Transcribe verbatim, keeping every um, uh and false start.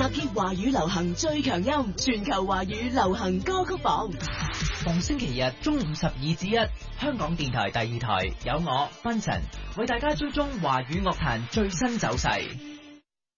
結華語流行最強音，全球華語流行歌曲榜。 逢星期日中午十二至一，香港電台第二台有我 Benson 為大家追蹤華語樂壇最新走勢。